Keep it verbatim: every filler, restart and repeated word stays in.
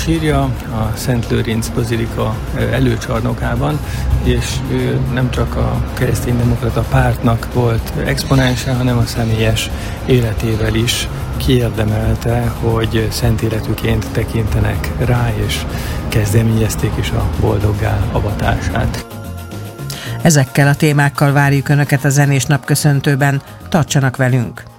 sírja a Szent Lőrinc Bazilika előcsarnokában, és ő nem csak a Kereszténydemokrata Pártnak volt exponense, hanem a személyes életével is kiérdemelte, hogy szent életűként tekintenek rá, és kezdeményezték is a boldoggá avatását. Ezekkel a témákkal várjuk Önöket a Zenés Napköszöntőben. Tartsanak velünk!